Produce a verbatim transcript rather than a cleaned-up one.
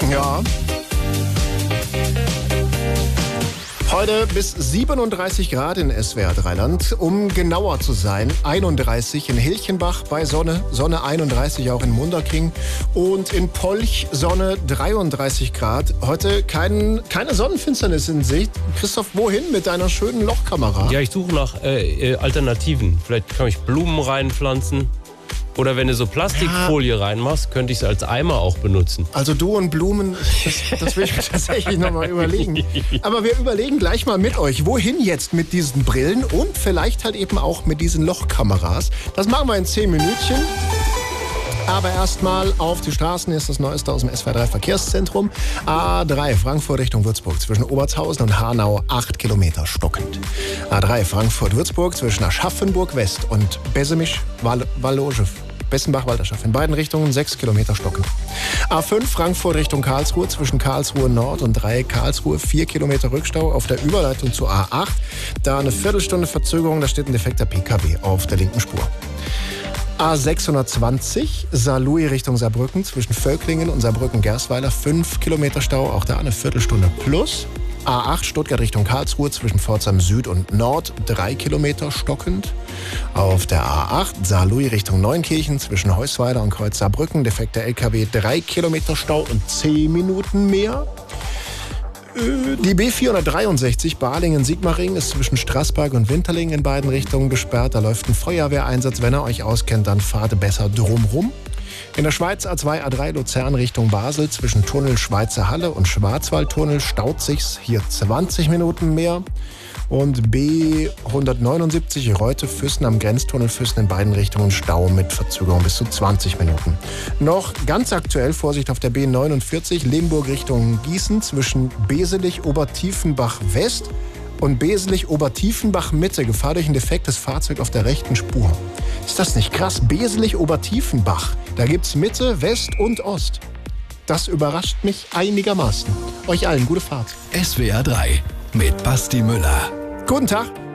Ja. Heute bis siebenunddreißig Grad in S W R drei Land. Um genauer zu sein, einunddreißig in Hilchenbach bei Sonne, Sonne einunddreißig auch in Munderking und in Polch Sonne dreiunddreißig Grad. Heute kein, keine Sonnenfinsternis in Sicht. Christoph, wohin mit deiner schönen Lochkamera? Ja, ich suche nach äh, Alternativen. Vielleicht kann ich Blumen reinpflanzen. Oder wenn du so Plastikfolie ja. reinmachst, könnte ich es als Eimer auch benutzen. Also du und Blumen, das, das will ich mir tatsächlich nochmal überlegen. Aber wir überlegen gleich mal mit euch, wohin jetzt mit diesen Brillen und vielleicht halt eben auch mit diesen Lochkameras. Das machen wir in zehn Minütchen. Aber erstmal auf die Straßen ist das Neueste aus dem S W R drei Verkehrszentrum. A drei Frankfurt Richtung Würzburg zwischen Obertshausen und Hanau acht Kilometer stockend. A drei Frankfurt-Würzburg zwischen Aschaffenburg West und Besemisch-Walloge. Bessenbach-Walderschaft. In beiden Richtungen sechs Kilometer stockend. A fünf Frankfurt Richtung Karlsruhe zwischen Karlsruhe Nord und Dreieck Karlsruhe vier Kilometer Rückstau auf der Überleitung zur A acht. Da eine Viertelstunde Verzögerung, da steht ein defekter P K W auf der linken Spur. A sechshundertzwanzig Saarlouis Richtung Saarbrücken zwischen Völklingen und Saarbrücken-Gersweiler fünf Kilometer Stau, auch da eine Viertelstunde plus. A acht Stuttgart Richtung Karlsruhe zwischen Pforzheim Süd und Nord drei Kilometer stockend. Auf der A acht Saarlouis Richtung Neunkirchen zwischen Heusweiler und Kreuz Saarbrücken defekter L K W drei Kilometer Stau und zehn Minuten mehr. Die B vierhundertdreiundsechzig Balingen-Sigmaringen ist zwischen Straßberg und Winterlingen in beiden Richtungen gesperrt. Da läuft ein Feuerwehreinsatz. Wenn ihr euch auskennt, dann fahrt besser drumrum. In der Schweiz A zwei A drei Luzern Richtung Basel zwischen Tunnel Schweizer Halle und Schwarzwaldtunnel staut sich's hier zwanzig Minuten mehr. Und B hundertneunundsiebzig Reute-Füssen am Grenztunnel Füssen in beiden Richtungen Stau mit Verzögerung bis zu zwanzig Minuten. Noch ganz aktuell Vorsicht auf der B neunundvierzig Limburg Richtung Gießen zwischen Beselich-Obertiefenbach West und Beselich-Obertiefenbach Mitte. Gefahr durch ein defektes Fahrzeug auf der rechten Spur. Ist das nicht krass? Beselich-Obertiefenbach. Da gibt's Mitte, West und Ost. Das überrascht mich einigermaßen. Euch allen gute Fahrt. S W R drei mit Basti Müller. Guten Tag.